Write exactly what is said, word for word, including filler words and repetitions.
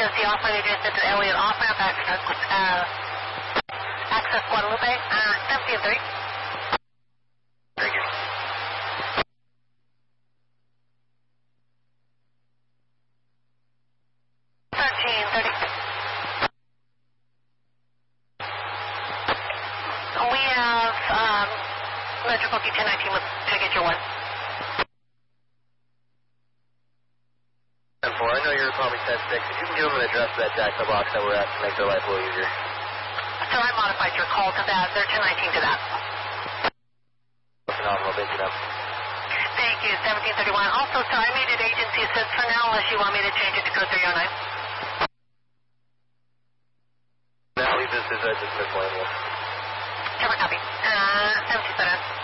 O C off-ramp adjacent to Elliott off-ramp, access, uh, access Guadalupe, uh, seventeen thirty. Very good. thirteen thirty. We have, um, Metro Bookie ten nineteen with ticket your one. ten four, I know you're probably ten six. If you can give them an address to that Jacksonville box that we're at to make their life a little easier. So I modified your call to that. They're ten nineteen to that. Phenomenal, thank you, ma'am. Thank you, seventeen thirty-one. Also, sir, I made it agency assist for now unless you want me to change it to code three oh nine. Now leave this as a dismissal. Cover copy. Uh, seventeen thirty-one.